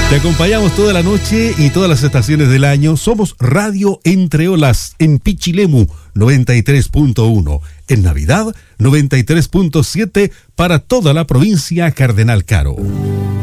Te acompañamos toda la noche y todas las estaciones del año. Somos Radio Entre Olas en Pichilemu 93.1. En Navidad 93.7 para toda la provincia Cardenal Caro.